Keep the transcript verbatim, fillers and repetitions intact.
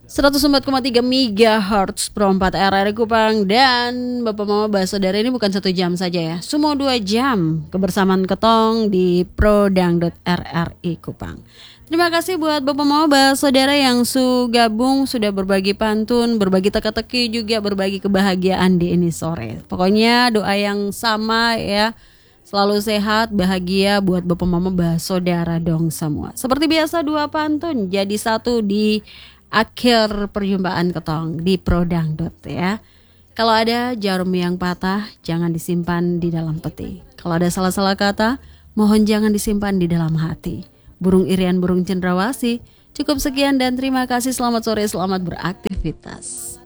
seratus empat koma tiga megahertz Pro empat R R I Kupang. Dan Bapak Mama Bah Saudara, ini bukan satu jam saja ya, semua dua jam kebersamaan Ketong di Pro Dangdut R R I Kupang. Terima kasih buat Bapak Mama Bah Saudara yang su gabung, sudah berbagi pantun, berbagi teka-teki, juga berbagi kebahagiaan di ini sore. Pokoknya doa yang sama ya, selalu sehat, bahagia buat Bapak Mama Bah Saudara dong semua. Seperti biasa dua pantun jadi satu di akhir perjumpaan Ketong di Pro Dangdut ya. Kalau ada jarum yang patah, jangan disimpan di dalam peti. Kalau ada salah-salah kata, mohon jangan disimpan di dalam hati. Burung irian burung cendrawasih. Cukup sekian dan terima kasih. Selamat sore, selamat beraktivitas.